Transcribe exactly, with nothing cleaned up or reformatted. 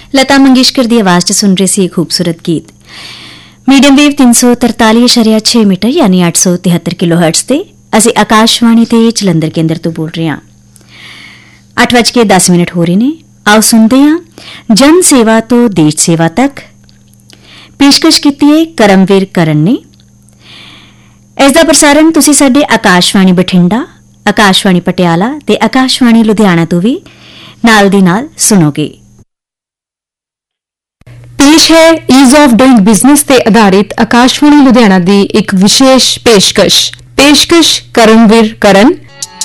लता मंगेशकर की आवाज च सुन रहे सी एक खूबसूरत गीत। मीडियम वेव तीन सौ तरताली अशारिया छे मीटर यानी अठ सौ तिहत्तर किलो हर्ट्ज से असी आकाशवाणी ते जलंधर केंद्र तो बोल रहे हैं। अठ बज के दस मिनट हो रहे ने। आओ सुनते हैं जन सेवा तो देश सेवा तक। पेशकश की है करमवीर करण ने। इसका प्रसारण तुसी साडे आकाशवाणी बठिंडा, आकाशवाणी पटियाला ते आकाशवाणी लुधियाना तो भी नाल दी नाल सुनोगे। पेश है ईज ऑफ डूइंग बिजनेस ते आधारित आकाशवाणी लुधियाना दी एक विशेष पेशकश पेशकश करमवीर करण।